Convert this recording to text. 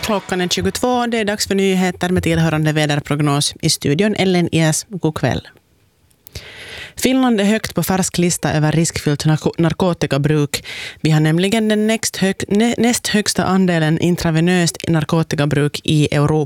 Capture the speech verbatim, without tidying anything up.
Klockan är tjugotvå, det är dags för nyheter med tillhörande väderprognos. I studion Ellen Ias, god kväll. Finland är högt på färsk lista över riskfyllt narkotikabruk. Vi har nämligen den näst, hög, näst högsta andelen intravenöst narkotikabruk i Europa.